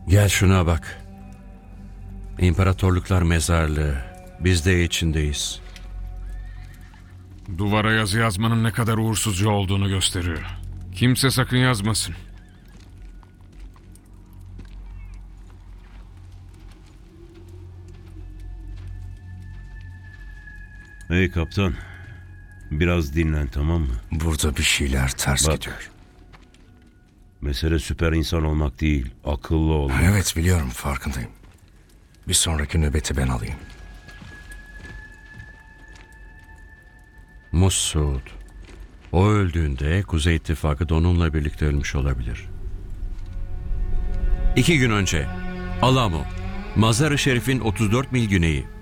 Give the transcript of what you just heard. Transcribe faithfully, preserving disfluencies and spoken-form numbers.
Gel şuna bak. İmparatorluklar mezarlığı. Biz de içindeyiz. Duvara yazı yazmanın ne kadar uğursuzca olduğunu gösteriyor. Kimse sakın yazmasın. Hey kaptan. Biraz dinlen, tamam mı? Burada bir şeyler ters Bak. gidiyor. Mesele süper insan olmak değil, akıllı olmak. Evet biliyorum, farkındayım. Bir sonraki nöbeti ben alayım. Musud. O öldüğünde Kuzey İttifakı da onunla birlikte ölmüş olabilir. İki gün önce Alamo, Mazar-ı Şerif'in otuz dört mil güneyi.